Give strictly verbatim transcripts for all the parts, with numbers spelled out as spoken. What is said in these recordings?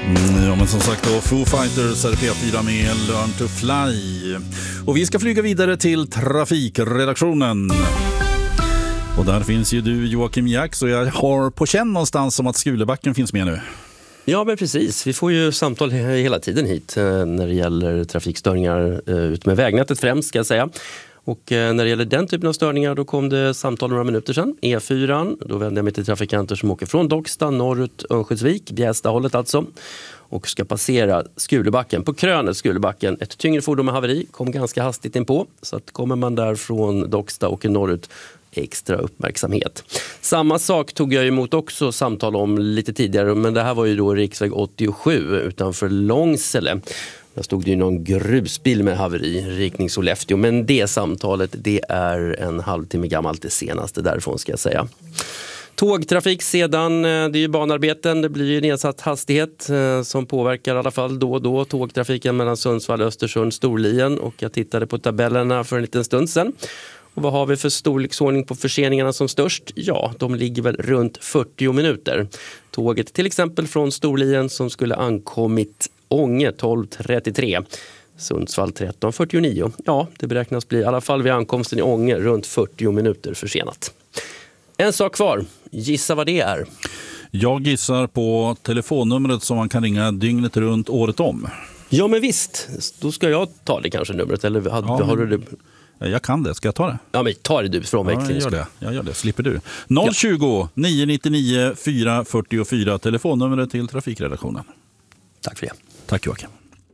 Mm, ja, men som sagt då, Foo Fighters är P fyra med Learn to Fly. Och vi ska flyga vidare till trafikredaktionen. Och där finns ju du, Joakim Jack, så jag har på känn någonstans som att Skulebacken finns med nu. Ja, men precis. Vi får ju samtal hela tiden hit när det gäller trafikstörningar ut med vägnätet främst, ska jag säga. Och när det gäller den typen av störningar, då kom det samtal några minuter sedan. E fyra, då vände jag mig till trafikanter som åker från Docksta, norrut, Örnsköldsvik, Bjästa-hållet alltså. Och ska passera Skulebacken. På krönet Skulebacken, ett tyngre fordon med haveri, kom ganska hastigt in på. Så att kommer man där från Docksta och norrut, extra uppmärksamhet. Samma sak tog jag emot också samtal om lite tidigare, men det här var ju då riksväg åttiosju utanför Långsele. Där stod det ju någon grusbil med haveri, riktning Sollefteå, men det samtalet, det är en halvtimme gammalt, det senaste därifrån, ska jag säga. Tågtrafik sedan, det är ju banarbeten, det blir ju nedsatt hastighet eh, som påverkar i alla fall då och då tågtrafiken mellan Sundsvall, Östersund, Storlien, och jag tittade på tabellerna för en liten stund sedan. Och vad har vi för storleksordning på förseningarna som störst? Ja, de ligger väl runt fyrtio minuter. Tåget till exempel från Storlien som skulle ankommit Ånge tolv trettiotre. Sundsvall tretton fyrtionio. Ja, det beräknas bli i alla fall vid ankomsten i Ånge runt fyrtio minuter försenat. En sak kvar. Gissa vad det är. Jag gissar på telefonnumret som man kan ringa dygnet runt året om. Ja, men visst. Då ska jag ta det kanske numret. Eller har, ja, har du det? Jag kan det. Ska jag ta det? Ja, men ta det du från ja, växlingen. Jag gör det. Jag gör det. Slipper du. noll tjugo nio nittionio fyra fyrtiofyra. Telefonnumret till trafikredaktionen. Tack för det. Tack Joakim.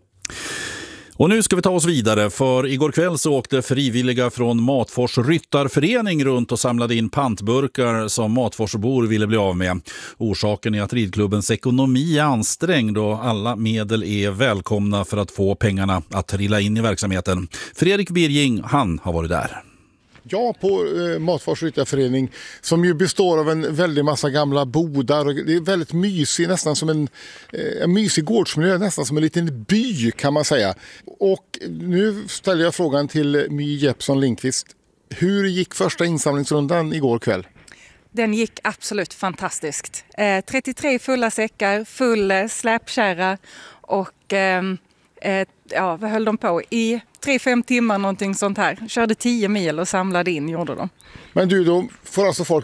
Och nu ska vi ta oss vidare, för igår kväll så åkte frivilliga från Matfors Ryttarförening runt och samlade in pantburkar som Matforsbor ville bli av med. Orsaken är att ridklubbens ekonomi är ansträngd och alla medel är välkomna för att få pengarna att trilla in i verksamheten. Fredrik Birging, han har varit där. Ja, på eh, Matfors Ryttarförening, som ju består av en väldig massa gamla bodar. Och det är väldigt mysig, nästan som en, eh, en mysig gårdsmiljö, nästan som en liten by kan man säga. Och nu ställer jag frågan till My Jeppsson Lindqvist. Hur gick första insamlingsrundan igår kväll? Den gick absolut fantastiskt. Eh, trettiotre fulla säckar, full eh, släpkärra och eh, eh, ja, vad höll de på i? tre fem timmar någonting sånt här. Körde tio mil och samlade in, gjorde de. Men du, då får alltså folk